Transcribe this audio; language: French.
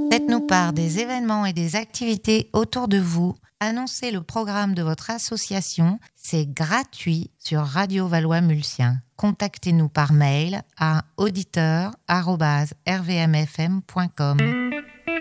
Faites-nous part des événements et des activités autour de vous. Annoncez le programme de votre association. C'est gratuit sur Radio Valois-Mulsien. Contactez-nous par mail à auditeur@rvmfm.com.